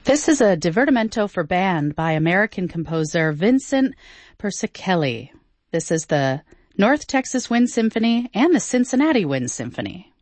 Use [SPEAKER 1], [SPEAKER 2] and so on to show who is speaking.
[SPEAKER 1] This is a divertimento for band by American composer Vincent Persichilli. This is the North Texas Wind Symphony and the Cincinnati Wind Symphony.